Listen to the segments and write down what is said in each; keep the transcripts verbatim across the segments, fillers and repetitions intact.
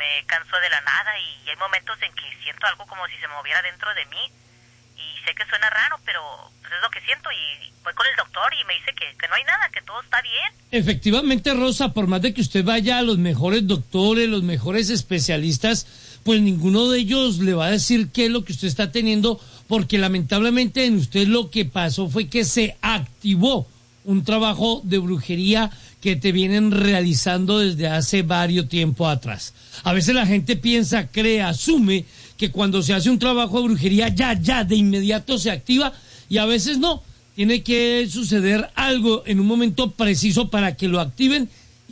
me canso de la nada y hay momentos en que siento algo como si se moviera dentro de mí. Y sé que suena raro, pero pues es lo que siento y voy con el doctor y me dice que, que no hay nada, que todo está bien. Efectivamente, Rosa, por más de que usted vaya a los mejores doctores, los mejores especialistas, pues ninguno de ellos le va a decir qué es lo que usted está teniendo, porque lamentablemente en usted lo que pasó fue que se activó un trabajo de brujería que te vienen realizando desde hace varios tiempo atrás. A veces la gente piensa, cree, asume que cuando se hace un trabajo de brujería ya, ya, de inmediato se activa, y a veces no. Tiene que suceder algo en un momento preciso para que lo activen,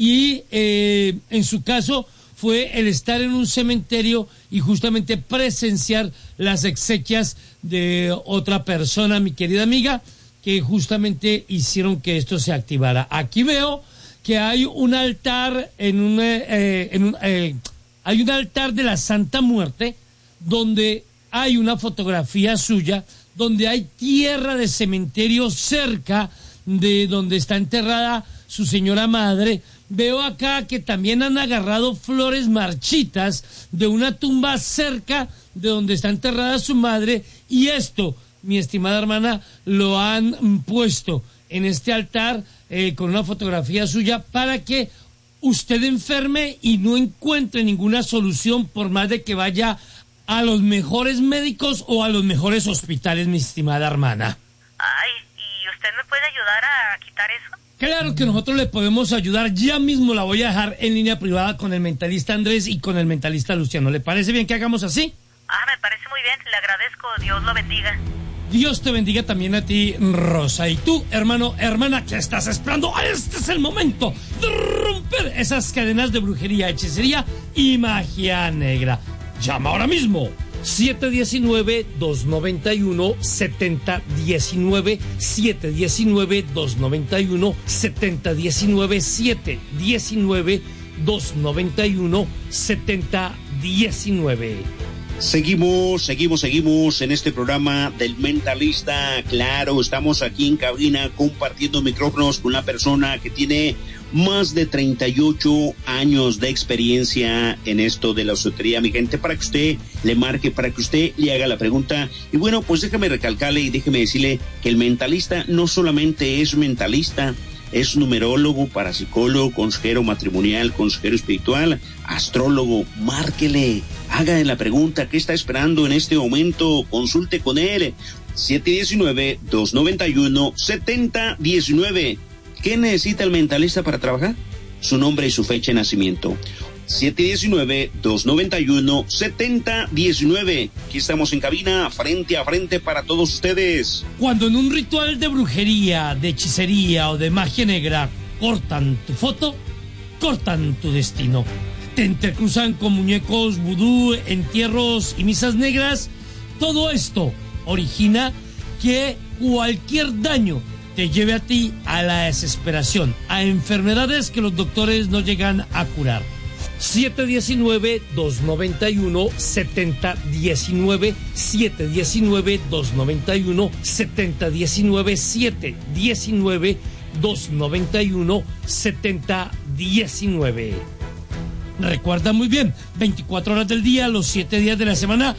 y eh, en su caso fue el estar en un cementerio y justamente presenciar las exequias de otra persona, mi querida amiga, que justamente hicieron que esto se activara. Aquí veo que hay un altar en un, eh, en un eh, hay un altar de la Santa Muerte, donde hay una fotografía suya, donde hay tierra de cementerio cerca de donde está enterrada su señora madre. Veo acá que también han agarrado flores marchitas de una tumba cerca de donde está enterrada su madre, y esto, mi estimada hermana, lo han puesto en este altar eh, con una fotografía suya para que usted enferme y no encuentre ninguna solución por más de que vaya a los mejores médicos o a los mejores hospitales, mi estimada hermana. Ay, ¿y usted me puede ayudar a quitar eso? Claro que nosotros le podemos ayudar. Ya mismo la voy a dejar en línea privada con el mentalista Andrés y con el mentalista Luciano. ¿Le parece bien que hagamos así? Ah, me parece muy bien, le agradezco, Dios lo bendiga. Dios te bendiga también a ti, Rosa. Y tú, hermano, hermana, ¿qué estás esperando? Este es el momento de romper esas cadenas de brujería, hechicería y magia negra. Llama ahora mismo. siete uno nueve, dos nueve uno, siete cero uno nueve, siete uno nueve, dos nueve uno, siete cero uno nueve, siete uno nueve, dos nueve uno, siete cero uno nueve. Seguimos, seguimos, seguimos en este programa del Mentalista. Claro, estamos aquí en cabina compartiendo micrófonos con una persona que tiene más de treinta y ocho años de experiencia en esto de la esotería, mi gente, para que usted le marque, para que usted le haga la pregunta. Y bueno, pues déjame recalcarle y déjeme decirle que el mentalista no solamente es mentalista, es numerólogo, parapsicólogo, consejero matrimonial, consejero espiritual, astrólogo. Márquele, hágale la pregunta, ¿qué está esperando en este momento? Consulte con él. siete uno nueve, dos nueve uno, siete cero uno nueve. ¿Qué necesita el mentalista para trabajar? Su nombre y su fecha de nacimiento. siete uno nueve, dos nueve uno, siete cero uno nueve. Aquí estamos en cabina, frente a frente para todos ustedes. Cuando en un ritual de brujería, de hechicería o de magia negra cortan tu foto, cortan tu destino. Te entrecruzan con muñecos vudú, entierros y misas negras. Todo esto origina que cualquier daño te lleve a ti a la desesperación, a enfermedades que los doctores no llegan a curar. siete uno nueve, dos nueve uno, siete cero uno nueve, siete uno nueve, dos nueve uno, siete cero uno nueve, siete uno nueve, dos nueve uno, siete cero uno nueve. Recuerda muy bien, veinticuatro horas del día, los siete días de la semana,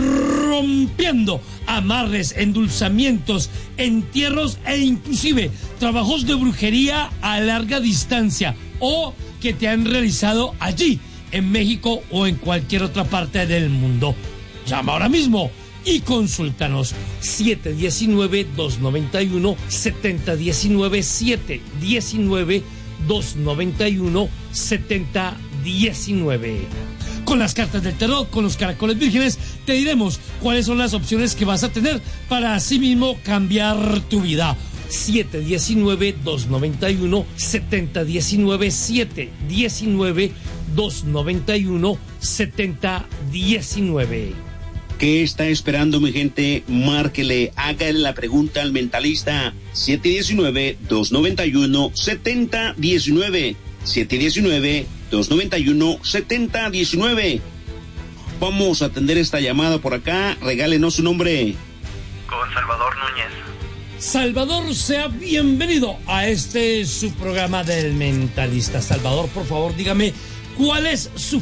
rompiendo amarres, endulzamientos, entierros e inclusive trabajos de brujería a larga distancia o que te han realizado allí en México o en cualquier otra parte del mundo. Llama ahora mismo y consúltanos. siete uno nueve, dos nueve uno, siete cero uno nueve, siete uno nueve, dos nueve uno, siete cero uno nueve. Con las cartas del tarot, con los caracoles vírgenes, te diremos cuáles son las opciones que vas a tener para así mismo cambiar tu vida. siete uno nueve, dos nueve uno, siete cero uno nueve, siete uno nueve, dos nueve uno, siete cero uno nueve. ¿Qué está esperando, mi gente? Márquele, hágale la pregunta al mentalista. siete uno nueve, dos nueve uno, siete cero uno nueve. siete uno nueve, dos nueve uno, siete cero uno nueve. Vamos a atender esta llamada por acá. Regálenos su nombre. Con Salvador Núñez. Salvador, sea bienvenido a este su programa del mentalista. Salvador, por favor, dígame cuál es su